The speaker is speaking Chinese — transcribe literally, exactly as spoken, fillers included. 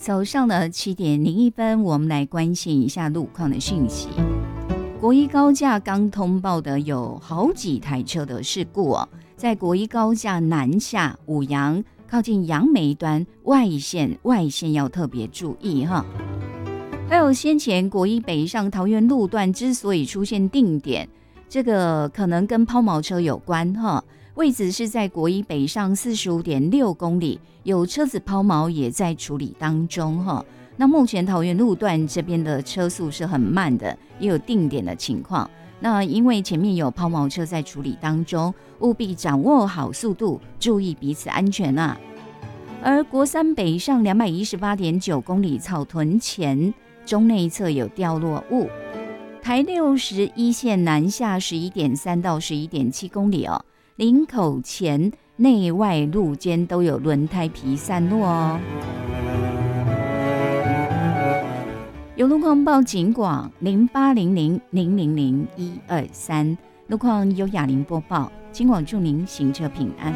早上的七点零一分，我们来关心一下路况的讯息。国一高架刚通报的有好几台车的事故哦，在国一高架南下五杨靠近杨梅端外线，外线要特别注意哈。还有先前国一北上桃园路段之所以出现定点，这个可能跟抛锚车有关哈。位置是在国一北上四十五点六公里，有车子抛锚也在处理当中哈。那目前桃园路段这边的车速是很慢的，也有定点的情况。那因为前面有抛锚车在处理当中，务必掌握好速度，注意彼此安全啊。而国三北上两百一十八点九公里草屯前中内侧有掉落物，台六十一线南下十一点三到十一点七公里哦。林口前内外路间都有轮胎皮散落哦。有路况报警广零八零零零零零一二三，路况由雅玲播报，警广祝您行车平安。